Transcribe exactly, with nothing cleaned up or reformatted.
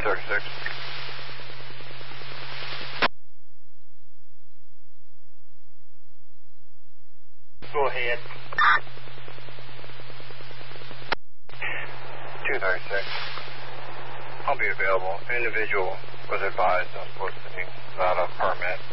thirty-six. Go ahead. two thirty-six. I'll be available. An individual was advised on soliciting without a permit